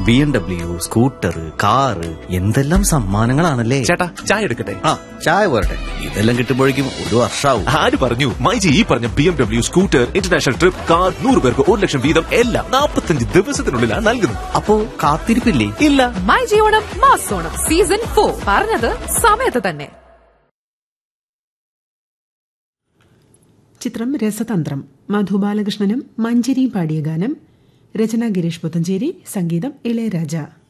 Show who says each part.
Speaker 1: BMW, scooter, car, എന്തെല്ലാം സമ്മാനങ്ങളാണല്ലേ.
Speaker 2: ചേട്ടാ, ചായ എടുക്കട്ടെ?
Speaker 1: ചായ പോരട്ടെ. ഇതെല്ലാം കിട്ടുമ്പോഴേക്കും ഒരു വർഷാവും.
Speaker 2: ആര് പറഞ്ഞു? മൈജി ഈ പറഞ്ഞ BMW, scooter, international trip, car, 100 പേർക്ക് 1 ലക്ഷം വീതം എല്ലാം 45 ദിവസത്തിനുള്ളിലാണ് നൽകുന്നത്.
Speaker 1: അപ്പോ കാത്തിരിപ്പില്ലേ?
Speaker 2: ഇല്ല.
Speaker 3: മൈജി ഓണം മാസോണം സീസൺ 4 പറഞ്ഞത് സമയത്ത് തന്നെ.
Speaker 4: ചിത്രം രസതന്ത്രം. മധു ബാലകൃഷ്ണനും മഞ്ജരിയും പാടിയ ഗാനം. രചന ഗിരീഷ് പുത്തഞ്ചേരി, സംഗീതം ഇളയരാജ.